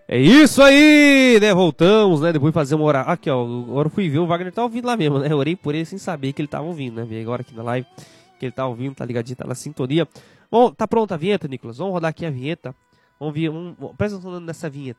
É isso aí, né? Voltamos, né? Depois de fazer uma hora. Aqui, ó. Agora eu fui ver, o Wagner tá ouvindo lá mesmo, né? Eu orei por ele sem saber que ele tava ouvindo, né? Vi agora aqui na live que ele tá ouvindo, tá ligadinho, tá na sintonia. Bom, tá pronta a vinheta, Nicolas? Vamos rodar aqui a vinheta. Vamos ver. Presta atenção nessa vinheta.